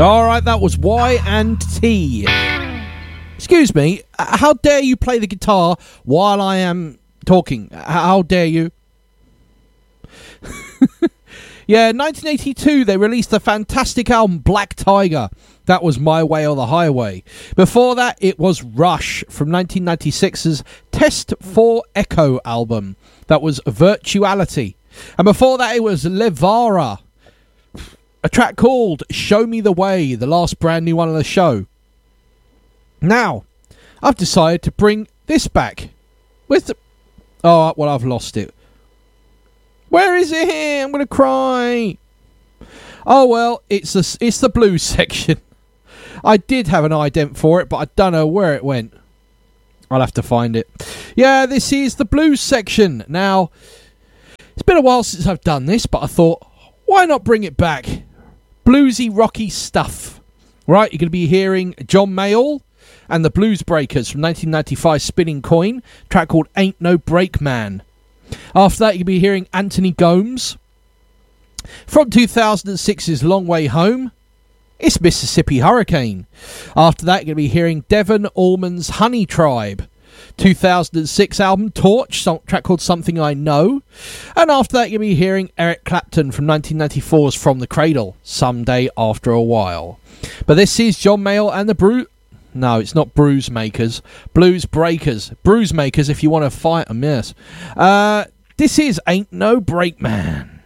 All right, that was Y&T. Excuse me, how dare you play the guitar while I am talking? How dare you? Yeah, 1982, they released the fantastic album Black Tiger. That was My Way or the Highway. Before that, it was Rush from 1996's Test for Echo album. That was Virtuality. And before that, it was Levara. A track called Show Me the Way, the last brand new one of the show. Now, I've decided to bring this back. Where's the... Oh, well, I've lost it. Where is it here? I'm going to cry. Oh, well, it's the blues section. I did have an ident for it, but I don't know where it went. I'll have to find it. Yeah, this is the blues section. Now, it's been a while since I've done this, but I thought, why not bring it back? Bluesy, rocky stuff. Right, you're going to be hearing John Mayall and the Blues Breakers from 1995 Spinning Coin, track called Ain't No Break Man. After that, you'll be hearing Anthony Gomes. From 2006's Long Way Home, it's Mississippi Hurricane. After that, you're going to be hearing Devon Allman's Honey Tribe. 2006 album Torch, track called Something I Know. And after that, you'll be hearing Eric Clapton from 1994's From the Cradle, Someday After a While. But this is John Mayall and the No, it's not Bruise Makers. Blues Breakers. Bruise Makers if you want to fight them, yes. This is Ain't No Break Man.